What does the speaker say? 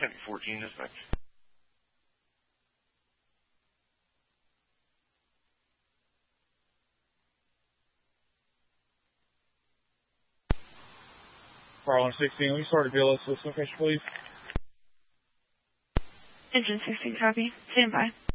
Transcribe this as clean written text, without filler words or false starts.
Temp 14 dispatch. Car 116, will you start a BLS location, please? Engine 16, copy. Stand by.